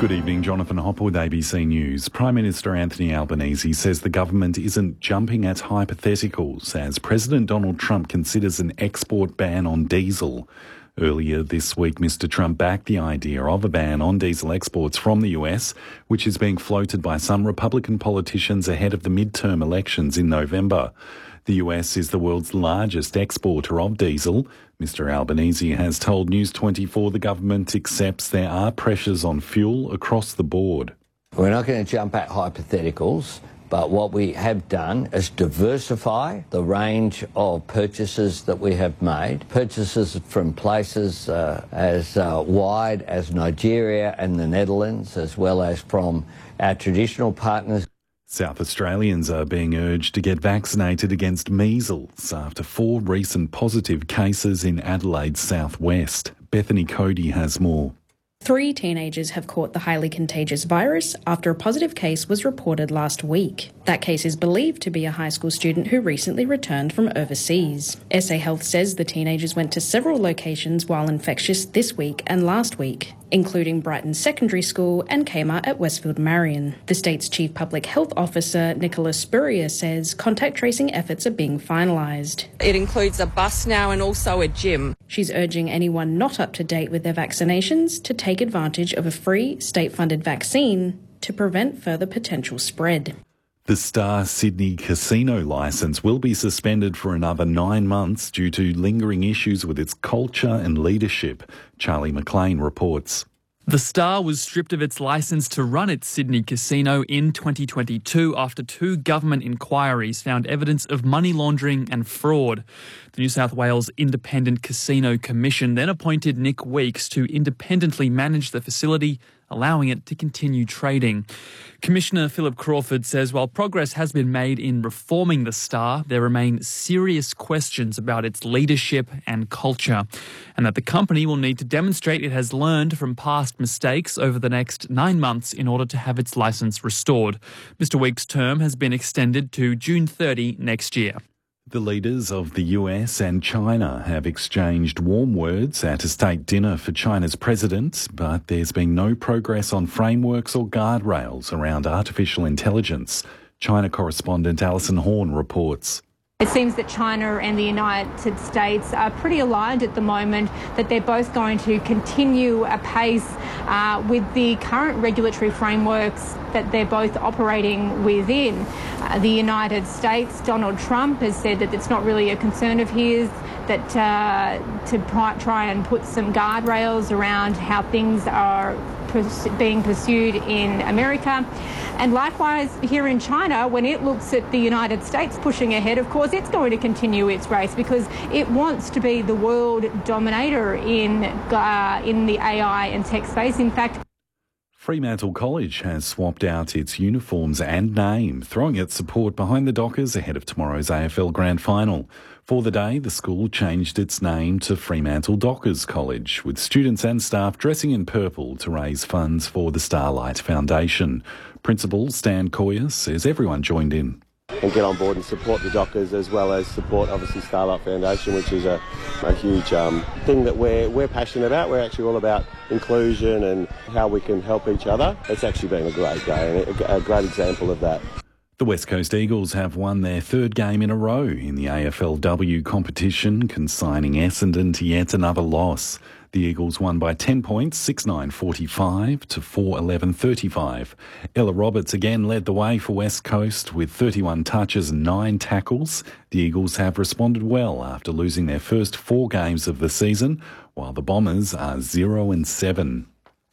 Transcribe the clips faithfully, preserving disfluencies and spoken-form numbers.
Good evening, Jonathan Hopper with A B C News. Prime Minister Anthony Albanese says the government isn't jumping at hypotheticals as President Donald Trump considers an export ban on diesel. Earlier this week, Mister Trump backed the idea of a ban on diesel exports from the U S, which is being floated by some Republican politicians ahead of the midterm elections in November. The U S is the world's largest exporter of diesel. Mister Albanese has told News twenty-four the government accepts there are pressures on fuel across the board. We're not going to jump at hypotheticals, but what we have done is diversify the range of purchases that we have made. Purchases from places uh, as uh, wide as Nigeria and the Netherlands, as well as from our traditional partners. South Australians are being urged to get vaccinated against measles after four recent positive cases in Adelaide's southwest. Bethany Cody has more. Three teenagers have caught the highly contagious virus after a positive case was reported last week. That case is believed to be a high school student who recently returned from overseas. S A Health says the teenagers went to several locations while infectious this week and last week, including Brighton Secondary School and Kmart at Westfield Marion. The state's Chief Public Health Officer, Nicola Spurrier, says contact tracing efforts are being finalised. It includes a bus now and also a gym. She's urging anyone not up to date with their vaccinations to take advantage of a free state-funded vaccine to prevent further potential spread. The Star Sydney casino licence will be suspended for another nine months due to lingering issues with its culture and leadership. Charlie McLean reports. The Star was stripped of its licence to run its Sydney casino in twenty twenty-two after two government inquiries found evidence of money laundering and fraud. The New South Wales Independent Casino Commission then appointed Nick Weeks to independently manage the facility, allowing it to continue trading. Commissioner Philip Crawford says while progress has been made in reforming the Star, there remain serious questions about its leadership and culture, and that the company will need to demonstrate it has learned from past mistakes over the next nine months in order to have its licence restored. Mister Weeks' term has been extended to June thirtieth next year. The leaders of the U S and China have exchanged warm words at a state dinner for China's president, but there's been no progress on frameworks or guardrails around artificial intelligence. China correspondent Alison Horn reports. It seems that China and the United States are pretty aligned at the moment that they're both going to continue apace uh, with the current regulatory frameworks that they're both operating within. Uh, the United States, Donald Trump has said that it's not really a concern of his, that uh, to try and put some guardrails around how things are being pursued in America. And likewise here in China, when it looks at the United States pushing ahead, of course it's going to continue its race because it wants to be the world dominator in uh, in the A I and tech space. In fact, Fremantle College has swapped out its uniforms and name, throwing its support behind the Dockers ahead of tomorrow's A F L Grand Final. For the day, the school changed its name to Fremantle Dockers College, with students and staff dressing in purple to raise funds for the Starlight Foundation. Principal Stan Coyer says everyone joined in. And get on board and support the Dockers as well as support, obviously, Starlight Foundation, which is a, a huge um, thing that we're, we're passionate about. We're actually all about inclusion and how we can help each other. It's actually been a great day and a, a great example of that. The West Coast Eagles have won their third game in a row in the A F L W competition, consigning Essendon to yet another loss. The Eagles won by ten points, six nine forty-five to four eleven thirty-five. Ella Roberts again led the way for West Coast with thirty-one touches and nine tackles. The Eagles have responded well after losing their first four games of the season, while the Bombers are zero and seven.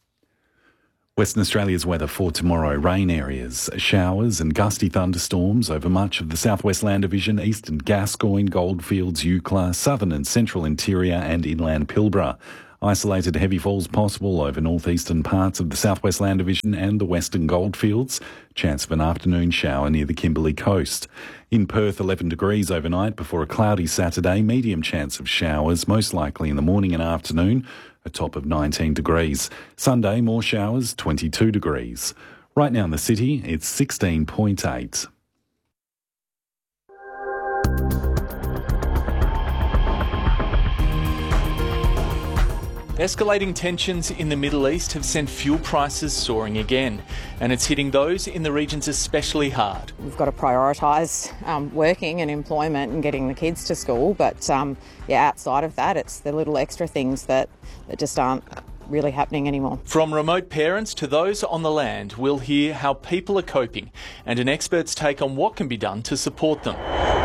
Western Australia's weather for tomorrow. Rain areas, showers and gusty thunderstorms over much of the Southwest Land Division, eastern Gascoyne, Goldfields, Eucla, southern and central interior and inland Pilbara. Isolated heavy falls possible over northeastern parts of the Southwest Land Division and the western Goldfields. Chance of an afternoon shower near the Kimberley coast. In Perth, eleven degrees overnight before a cloudy Saturday. Medium chance of showers, most likely in the morning and afternoon. A top of nineteen degrees. Sunday, more showers, twenty-two degrees. Right now in the city, it's sixteen point eight. Escalating tensions in the Middle East have sent fuel prices soaring again, and it's hitting those in the regions especially hard. We've got to prioritise um, working and employment and getting the kids to school, but um, yeah, outside of that, it's the little extra things that, that just aren't really happening anymore. From remote parents to those on the land, we'll hear how people are coping and an expert's take on what can be done to support them.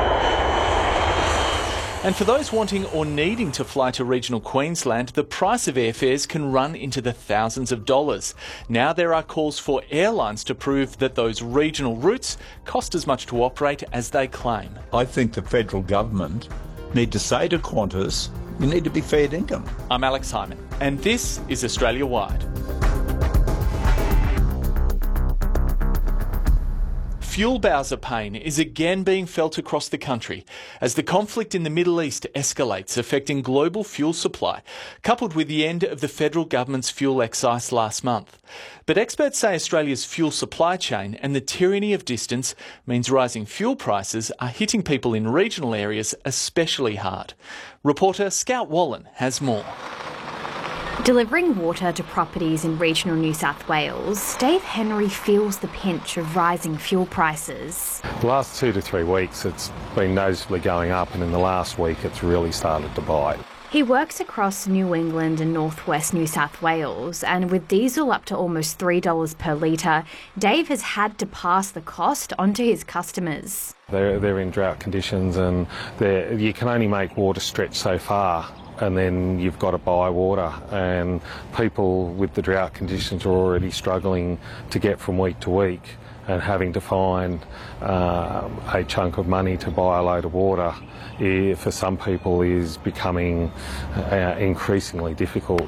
And for those wanting or needing to fly to regional Queensland, the price of airfares can run into the thousands of dollars. Now there are calls for airlines to prove that those regional routes cost as much to operate as they claim. I think the federal government need to say to Qantas, you need to be fair dinkum. I'm Alex Hyman, and this is Australia Wide. Fuel bowser pain is again being felt across the country as the conflict in the Middle East escalates, affecting global fuel supply, coupled with the end of the federal government's fuel excise last month. But experts say Australia's fuel supply chain and the tyranny of distance means rising fuel prices are hitting people in regional areas especially hard. Reporter Scout Wallen has more. Delivering water to properties in regional New South Wales, Dave Henry feels the pinch of rising fuel prices. The last two to three weeks it's been noticeably going up, and in the last week it's really started to bite. He works across New England and northwest New South Wales, and with diesel up to almost three dollars per litre, Dave has had to pass the cost onto his customers. They're, they're in drought conditions, and you can only make water stretch so far, and then you've got to buy water, and people with the drought conditions are already struggling to get from week to week, and having to find uh, a chunk of money to buy a load of water eh, for some people is becoming uh, increasingly difficult.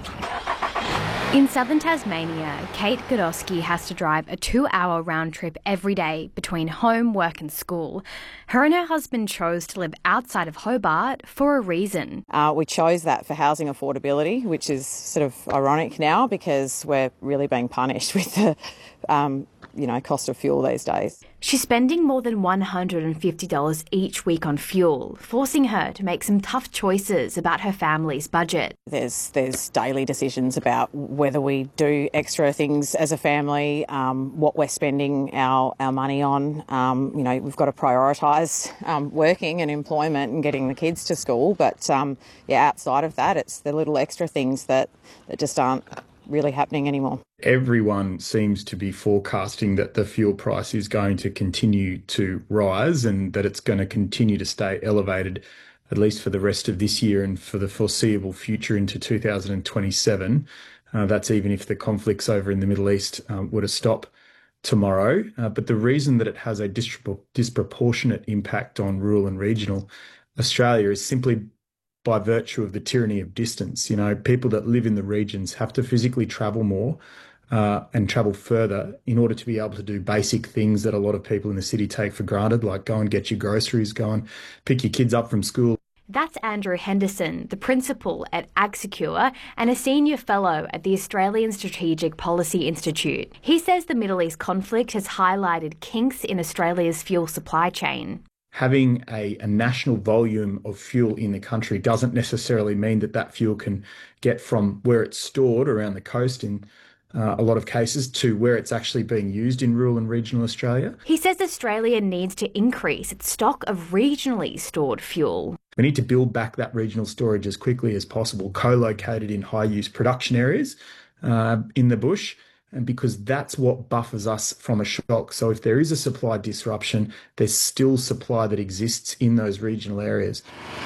In southern Tasmania, Kate Godowski has to drive a two-hour round trip every day between home, work and school. Her and her husband chose to live outside of Hobart for a reason. Uh, we chose that for housing affordability, which is sort of ironic now because we're really being punished with the um, you know, cost of fuel these days. She's spending more than one hundred fifty dollars each week on fuel, forcing her to make some tough choices about her family's budget. There's there's daily decisions about whether we do extra things as a family, um, what we're spending our, our money on. Um, you know, we've got to prioritise um, working and employment and getting the kids to school. But um, yeah, outside of that, it's the little extra things that, that just aren't really happening anymore. Everyone seems to be forecasting that the fuel price is going to continue to rise and that it's going to continue to stay elevated, at least for the rest of this year and for the foreseeable future into two thousand twenty-seven. Uh, that's even if the conflicts over in the Middle East um, were to stop tomorrow. Uh, but the reason that it has a dispro- disproportionate impact on rural and regional Australia is simply by virtue of the tyranny of distance. You know, people that live in the regions have to physically travel more uh, and travel further in order to be able to do basic things that a lot of people in the city take for granted, like go and get your groceries, go and pick your kids up from school. That's Andrew Henderson, the principal at AgSecure and a senior fellow at the Australian Strategic Policy Institute. He says the Middle East conflict has highlighted kinks in Australia's fuel supply chain. Having a, a national volume of fuel in the country doesn't necessarily mean that that fuel can get from where it's stored around the coast in uh, a lot of cases to where it's actually being used in rural and regional Australia. He says Australia needs to increase its stock of regionally stored fuel. We need to build back that regional storage as quickly as possible, co-located in high-use production areas uh, in the bush, and because that's what buffers us from a shock. So if there is a supply disruption, there's still supply that exists in those regional areas.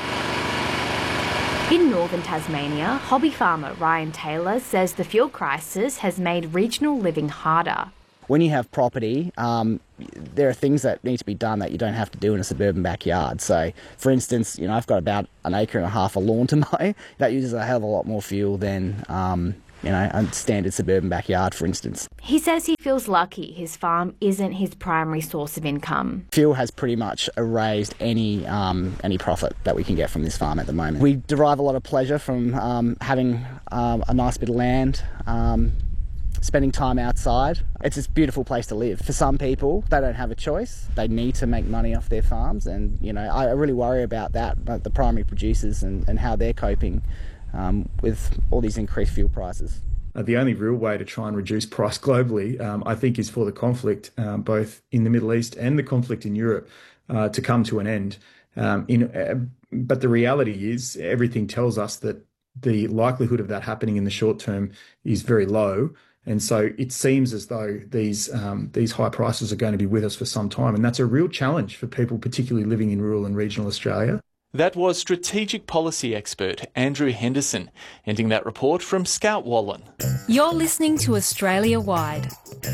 In northern Tasmania, hobby farmer Ryan Taylor says the fuel crisis has made regional living harder. When you have property, um, there are things that need to be done that you don't have to do in a suburban backyard. So, for instance, you know, I've got about an acre and a half of lawn to mow. That uses a hell of a lot more fuel than um, you know, a standard suburban backyard, for instance. He says he feels lucky his farm isn't his primary source of income. Fuel has pretty much erased any um, any profit that we can get from this farm at the moment. We derive a lot of pleasure from um, having um, a nice bit of land, um, spending time outside. It's a beautiful place to live. For some people, they don't have a choice. They need to make money off their farms, and you know, I really worry about that, the primary producers and, and how they're coping um, with all these increased fuel prices. Uh, the only real way to try and reduce price globally, um, I think, is for the conflict, um, both in the Middle East and the conflict in Europe, uh, to come to an end. Um, in, uh, but the reality is, everything tells us that the likelihood of that happening in the short term is very low. And so it seems as though these um, these high prices are going to be with us for some time. And that's a real challenge for people, particularly living in rural and regional Australia. That was strategic policy expert Andrew Henderson, ending that report from Scout Wallen. You're listening to Australia Wide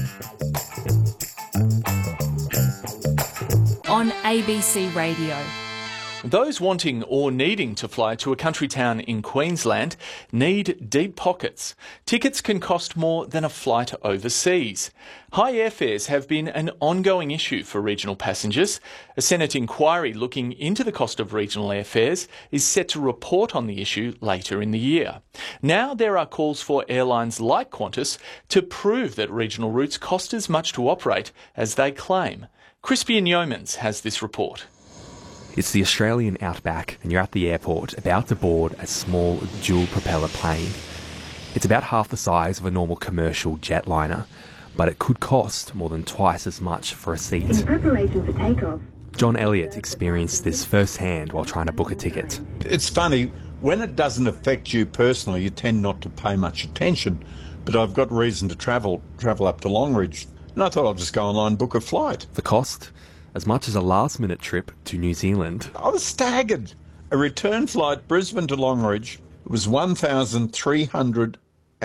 on A B C Radio. Those wanting or needing to fly to a country town in Queensland need deep pockets. Tickets can cost more than a flight overseas. High airfares have been an ongoing issue for regional passengers. A Senate inquiry looking into the cost of regional airfares is set to report on the issue later in the year. Now there are calls for airlines like Qantas to prove that regional routes cost as much to operate as they claim. Crispian Yeomans has this report. It's the Australian outback and you're at the airport about to board a small dual propeller plane. It's about half the size of a normal commercial jetliner, but it could cost more than twice as much for a seat. In preparation for takeoff. John Elliott experienced this firsthand while trying to book a ticket. It's funny, when it doesn't affect you personally, you tend not to pay much attention, but I've got reason to travel, travel up to Longreach, and I thought I'll just go online and book a flight. The cost? As much as a last-minute trip to New Zealand. I was staggered. A return flight Brisbane to Longreach was one thousand three hundred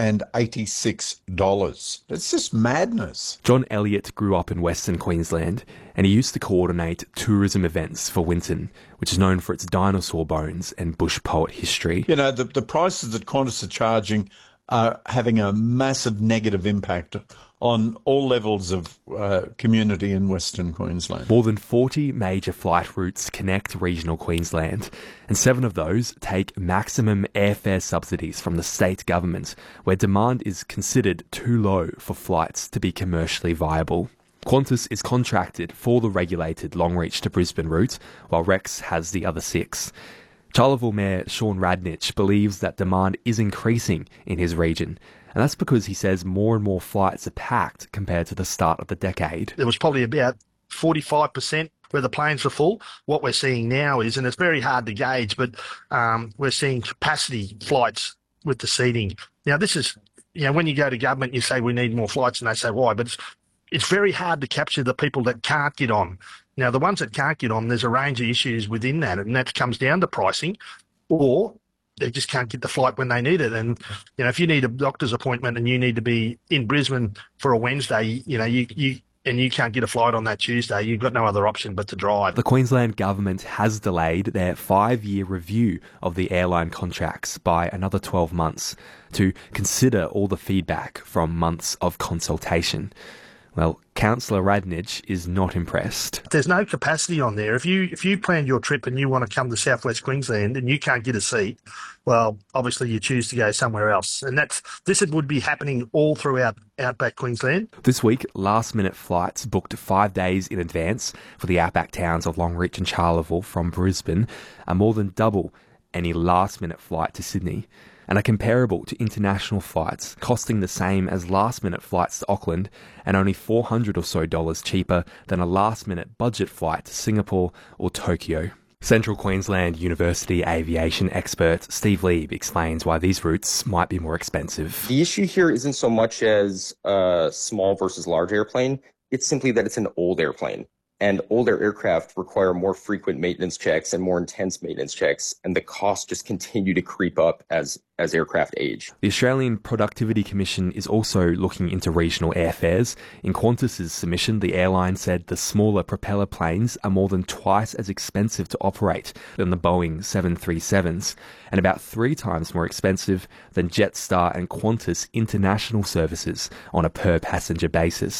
eighty-six dollars. It's just madness. John Elliott grew up in Western Queensland and he used to coordinate tourism events for Winton, which is known for its dinosaur bones and bush poet history. You know, the, the prices that Qantas are charging are having a massive negative impact on all levels of uh, community in Western Queensland. More than forty major flight routes connect regional Queensland, and seven of those take maximum airfare subsidies from the state government, where demand is considered too low for flights to be commercially viable. Qantas is contracted for the regulated Longreach to Brisbane route, while Rex has the other six. Charleville Mayor Sean Radnich believes that demand is increasing in his region, and that's because he says more and more flights are packed compared to the start of the decade. There was probably about forty-five percent where the planes were full. What we're seeing now is, and it's very hard to gauge, but um, we're seeing capacity flights with the seating. Now, this is, you know, when you go to government, you say we need more flights, and they say why, but it's, it's very hard to capture the people that can't get on. Now, the ones that can't get on, there's a range of issues within that, and that comes down to pricing, or they just can't get the flight when they need it. And, you know, if you need a doctor's appointment and you need to be in Brisbane for a Wednesday, you know, you, you and you can't get a flight on that Tuesday, you've got no other option but to drive. The Queensland government has delayed their five-year review of the airline contracts by another twelve months to consider all the feedback from months of consultation. Well, Councillor Radnich is not impressed. There's no capacity on there. If you if you plan your trip and you want to come to South West Queensland and you can't get a seat, well, obviously you choose to go somewhere else. And that's this would be happening all throughout outback Queensland. This week, last-minute flights booked five days in advance for the outback towns of Longreach and Charleville from Brisbane are more than double any last-minute flight to Sydney, and are comparable to international flights, costing the same as last-minute flights to Auckland and only four hundred or so dollars cheaper than a last-minute budget flight to Singapore or Tokyo. Central Queensland University aviation expert Steve Lieb explains why these routes might be more expensive. The issue here isn't so much as a small versus large airplane, it's simply that it's an old airplane. And older aircraft require more frequent maintenance checks and more intense maintenance checks, and the costs just continue to creep up as, as aircraft age. The Australian Productivity Commission is also looking into regional airfares. In Qantas's submission, the airline said the smaller propeller planes are more than twice as expensive to operate than the Boeing seven thirty-sevens, and about three times more expensive than Jetstar and Qantas international services on a per-passenger basis.